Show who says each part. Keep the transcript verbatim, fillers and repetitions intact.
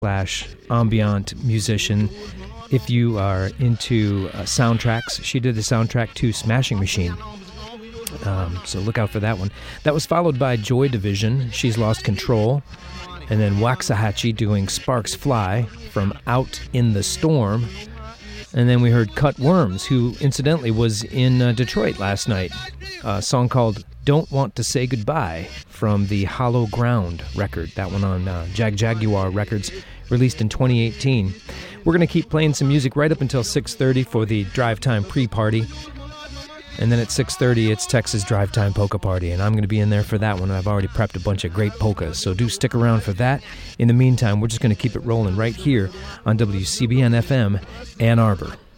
Speaker 1: slash ambient musician. If you are into uh, soundtracks, she did the soundtrack to Smashing Machine. Um, so look out for that one. That was followed by Joy Division, She's Lost Control. And then Waxahachie doing Sparks Fly from Out in the Storm. And then we heard Cut Worms, who incidentally was in uh, Detroit last night. A song called Don't Want to Say Goodbye from the Hollow Ground record. That one on uh, Jag Jaguar Records, released in twenty eighteen. We're going to keep playing some music right up until six thirty for the Drive Time pre-party. And then at six thirty, it's Texas Drive Time Polka Party, and I'm going to be in there for that one. I've already prepped a bunch of great polkas, so do stick around for that. In the meantime, we're just going to keep it rolling right here on W C B N F M, Ann Arbor.